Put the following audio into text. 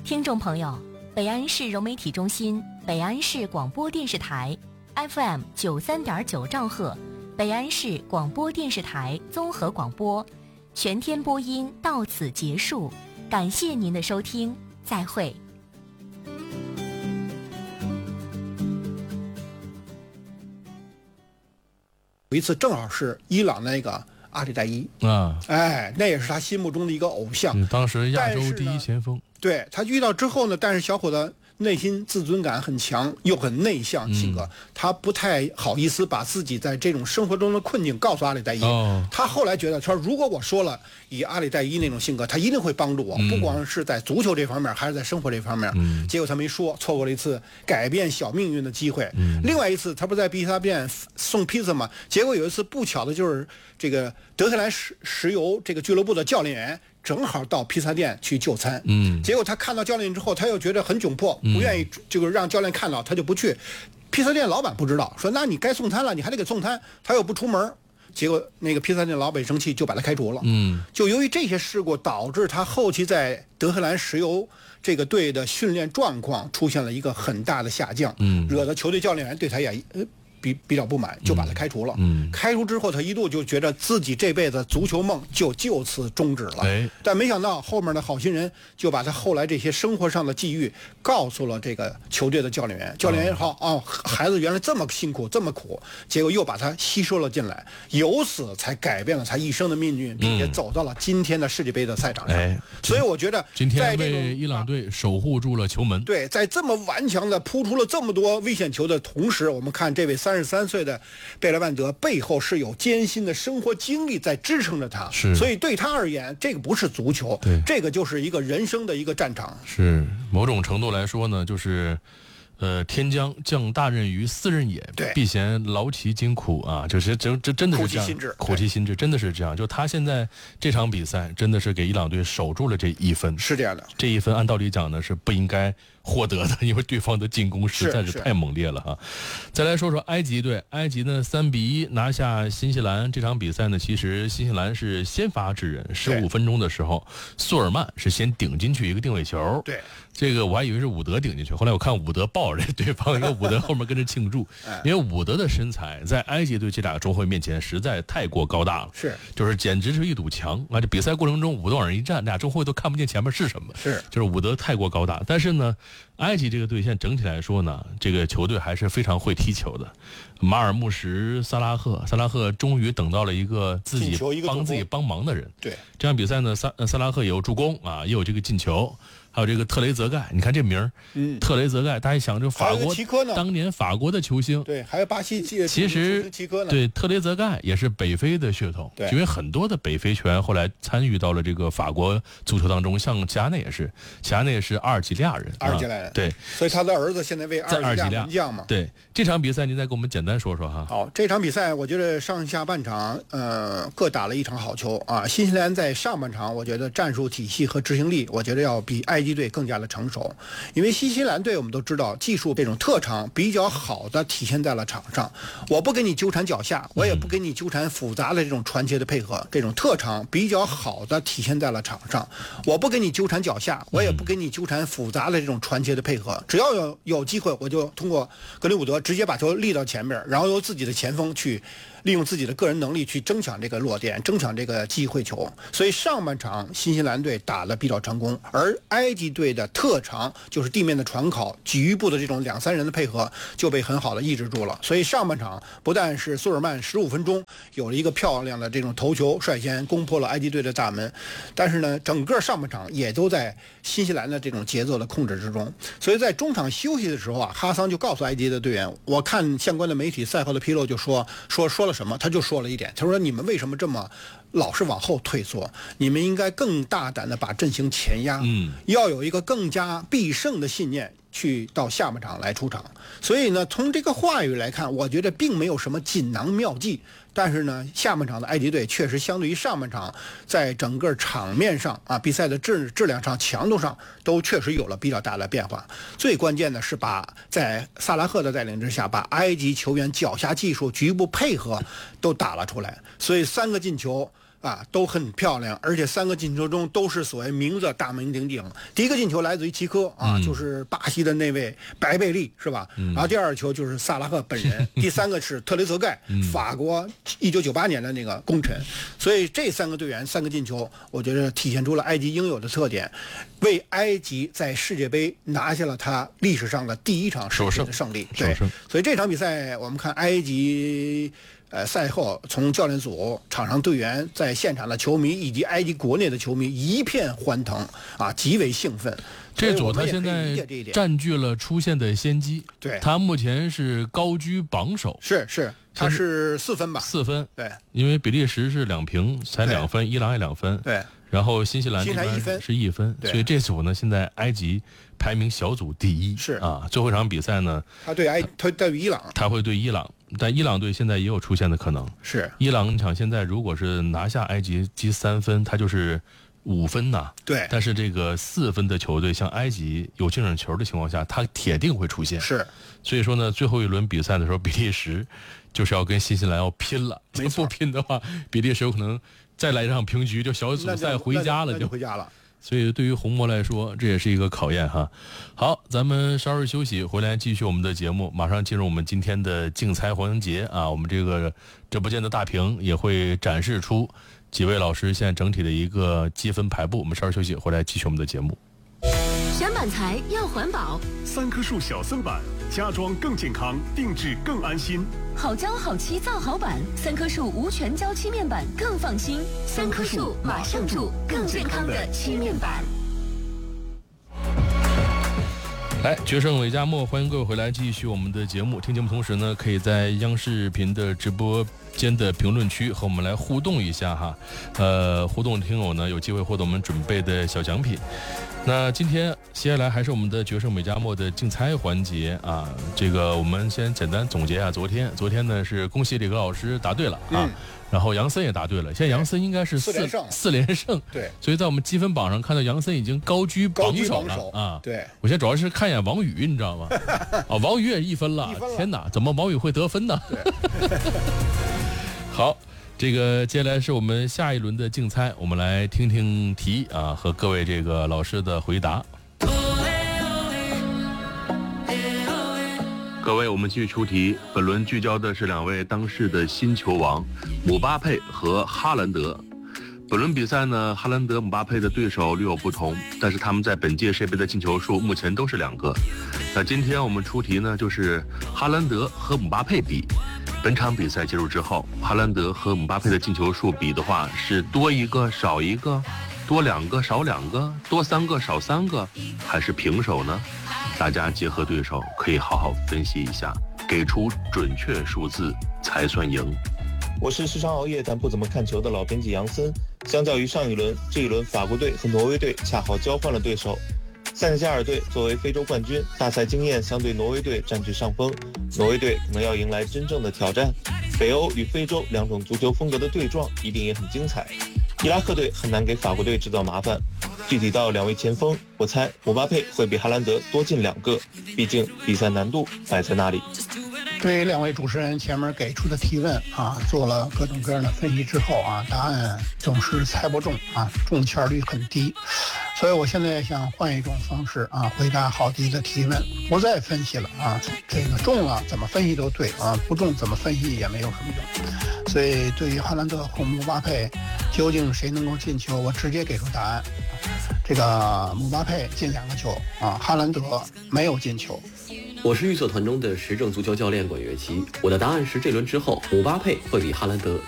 听众朋友，北安市融媒体中心、北安市广播电视台 FM 93.9兆赫，北安市广播电视台综合广播全天播音到此结束，感谢您的收听，再会。 有一次正好是伊朗那个阿里代伊啊， 那也是他心目中的一个偶像， 当时亚洲第一前锋。 对，他遇到之后呢，但是小伙子内心自尊感很强，又很内向性格，他不太好意思把自己在这种生活中的困境告诉阿里代伊。他后来觉得，他说如果我说了，以阿里代伊那种性格，他一定会帮助我，不光是在足球这方面，还是在生活这方面。结果他没说，错过了一次改变小命运的机会。另外一次，他不是在披萨店送披萨吗？结果有一次不巧的就是这个德黑兰石油这个俱乐部的教练员正好到披萨店去就餐，结果他看到教练之后，他又觉得很窘迫，不愿意这个让教练看到，他就不去。披萨店老板不知道，说那你该送餐了，你还得给送餐，他又不出门，结果那个披萨店老板生气，就把他开除了。就由于这些事故，导致他后期在德黑兰石油这个队的训练状况出现了一个很大的下降，惹得球队教练员对他也比较不满，就把他开除了。开除之后，他一度就觉得自己这辈子足球梦就此终止了。但没想到后面的好心人就把他后来这些生活上的际遇告诉了这个球队的教练员。教练员说：“孩子原来这么辛苦，这么苦。”结果又把他吸收了进来，由此才改变了他一生的命运，并且走到了今天的世界杯的赛场上。所以我觉得， 今天为伊朗队守护住了球门。 对，在这么顽强的扑出了这么多危险球的同时，我们看这位33岁的贝莱万德背后是有艰辛的生活经历在支撑着他，所以对他而言，这个不是足球，这个就是一个人生的一个战场。 是某种程度来说呢，就是天将降大任于斯人也，必先劳其筋苦啊！就是这真的是这样，苦其心志，真的是这样。就他现在这场比赛真的是给伊朗队守住了这一分， 是这样的。 这一分按道理讲呢是不应该获得的，因为对方的进攻实在是太猛烈了哈。再来说说埃及队，埃及呢3-1拿下新西兰。这场比赛呢，其实新西兰是先发制人，15分钟的时候，苏尔曼是先顶进去一个定位球。 对， 这个我还以为是伍德顶进去，后来我看伍德抱着对方，因为伍德后面跟着庆祝，因为伍德的身材在埃及队这俩中后卫面前实在太过高大了，就是简直是一堵墙啊！这比赛过程中伍德往上一站，俩中后卫都看不见前面是什么，就是伍德太过高大。但是呢，埃及这个队现在整体来说呢，这个球队还是非常会踢球的。马尔穆什、萨拉赫终于等到了一个自己帮忙的人。 对， 这场比赛呢，萨拉赫也有助攻啊，也有这个进球。还有这个特雷泽盖，你看这名儿，特雷泽盖，大家想这法国当年法国的球星， 对，还有巴西其实对特雷泽盖也是北非的血统，因为很多的北非球员后来参与到了这个法国足球当中，像齐达内也是阿尔及利亚人，对， 所以他的儿子现在为阿尔及利亚门将嘛。 对，这场比赛您再给我们简单说说哈。 好，这场比赛我觉得上下半场各打了一场好球啊。新西兰在上半场我觉得战术体系和执行力，我觉得要比埃及队更加的成熟，因为新西兰队我们都知道技术这种特长比较好的体现在了场上，我不跟你纠缠脚下，我也不跟你纠缠复杂的这种传切的配合，这种特长比较好的体现在了场上，我不跟你纠缠脚下，我也不跟你纠缠复杂的这种传切的配合，只要有机会，我就通过格林伍德直接把球立到前面，然后由自己的前锋去利用自己的个人能力去争抢这个落点，争抢这个机会球。所以上半场新西兰队打得比较成功，而埃及队的特长就是地面的传考，局部的这种2-3人的配合就被很好的抑制住了。所以上半场不但是苏尔曼15分钟有了一个漂亮的这种头球，率先攻破了埃及队的大门，但是呢，整个上半场也都在新西兰的这种节奏的控制之中。所以在中场休息的时候啊，哈桑就告诉埃及的队员，我看相关的媒体赛后的披露就说了什么，他就说了一点，他说你们为什么这么老是往后退缩，你们应该更大胆的把阵型前压，要有一个更加必胜的信念去到下半场来出场。所以呢，从这个话语来看，我觉得并没有什么锦囊妙计，但是呢，下半场的埃及队确实相对于上半场在整个场面上啊，比赛的质量上、强度上都确实有了比较大的变化。最关键的是在萨拉赫的带领之下，把埃及球员脚下技术、局部配合都打了出来，所以3个进球都很漂亮，而且3个进球中都是所谓名字大名鼎鼎。第一个进球来自于齐科就是巴西的那位白贝利，是吧？然后第2球就是萨拉赫本人，第3个是特雷泽盖，法国1998年的那个功臣。所以这3个队员3个进球，我觉得体现出了埃及应有的特点，为埃及在世界杯拿下了他历史上的第1场世界杯的胜利。对，所以这场比赛我们看埃及赛后从教练组、场上队员、在现场的球迷以及埃及国内的球迷一片欢腾极为兴奋。 这组他现在占据了出线的先机， 对， 他目前是高居榜首， 是，他是4分吧 ？4分， 对， 因为比利时是2平才2分，伊朗也2分， 对， 然后新西兰这边是1分，所以这组呢现在埃及排名小组第1， 是最后一场比赛呢， 他对伊朗， 他会对伊朗。但伊朗队现在也有出线的可能， 是伊朗场现在如果是拿下埃及积3分，他就是5分呐。 对， 但是这个4分的球队，像埃及有净胜球的情况下，他铁定会出现。 是， 所以说呢，最后一轮比赛的时候，比利时就是要跟新西兰要拼了。 没错， 不拼的话，比利时有可能再来一场平局，就小组赛回家了， 就回家了。 所以对于红魔来说，这也是一个考验哈。好，咱们稍事休息，回来继续我们的节目，马上进入我们今天的竞猜环节我们这个直播间的大屏也会展示出几位老师现在整体的一个积分排布。我们稍事休息，回来继续我们的节目。 选板材要环保 ，3棵树小森板，家装更健康，定制更安心。 好胶好漆造好板，3棵树无全胶漆面板更放心。3棵树马上住更健康的漆面板。 来，决胜伪佳末，欢迎各位回来继续我们的节目。听节目同时呢，可以在央视频的直播间的评论区和我们来互动一下哈。互动听友呢有机会获得我们准备的小奖品。那今天接下来还是我们的决胜美佳末的竞猜环节这个我们先简单总结一下昨天呢是恭喜李格老师答对了然后杨森也答对了，现在杨森应该是4连胜， 对， 所以在我们积分榜上看到杨森已经高居榜首了对， 我现在主要是看一眼王宇，你知道吗？王宇也1分了，天哪，怎么王宇会得分呢？好，这个接下来是我们下一轮的竞猜，我们来听听题和各位这个老师的回答。各位，我们继续出题。本轮聚焦的是2位当世的新球王姆巴佩和哈兰德。本轮比赛呢，哈兰德、姆巴佩的对手略有不同，但是他们在本届世界杯的进球数目前都是2个。那今天我们出题呢，就是哈兰德和姆巴佩比。本场比赛结束之后，哈兰德和姆巴佩的进球数比的话，是多1个少1个，多2个少2个，多3个少3个，还是平手呢？大家结合对手，可以好好分析一下，给出准确数字才算赢。 我是时常熬夜但不怎么看球的老编辑杨森。相较于上一轮，这一轮法国队和挪威队恰好交换了对手。塞内加尔队作为非洲冠军，大赛经验相对挪威队占据上风，挪威队可能要迎来真正的挑战。北欧与非洲2种足球风格的对撞一定也很精彩。伊拉克队很难给法国队制造麻烦。具体到2位前锋，我猜姆巴佩会比哈兰德多进2个，毕竟比赛难度摆在那里。 对于2位主持人前面给出的提问做了各种各样的分析之后答案总是猜不中中签率很低，所以我现在想换一种方式回答郝迪的提问，不再分析了这个中了怎么分析都对不中怎么分析也没有什么用。所以对于哈兰德和姆巴佩究竟谁能够进球，我直接给出答案，这个姆巴佩进2个球哈兰德没有进球。 我是预测团中的时政足球教练管乐琪，我的答案是这轮之后姆巴佩会比哈兰德